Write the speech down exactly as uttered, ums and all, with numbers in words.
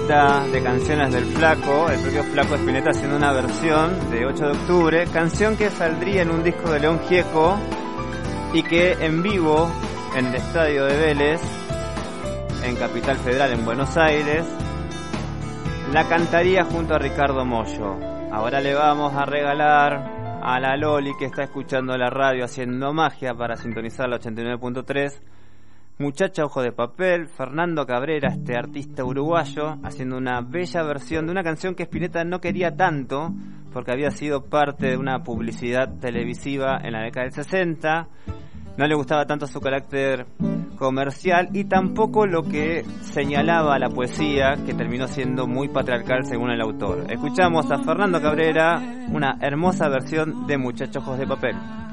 lista de canciones del Flaco, el propio Flaco Spinetta haciendo una versión de ocho de octubre, canción que saldría en un disco de León Gieco y que en vivo en el estadio de Vélez, en Capital Federal, en Buenos Aires, la cantaría junto a Ricardo Mollo. Ahora le vamos a regalar a la Loli, que está escuchando la radio haciendo magia para sintonizar la ochenta y nueve punto tres, Muchacha Ojo de Papel, Fernando Cabrera, este artista uruguayo, haciendo una bella versión de una canción que Spinetta no quería tanto, porque había sido parte de una publicidad televisiva en la década del sesenta, no le gustaba tanto su carácter comercial y tampoco lo que señalaba la poesía, que terminó siendo muy patriarcal según el autor. Escuchamos a Fernando Cabrera, una hermosa versión de Muchacha Ojos de Papel.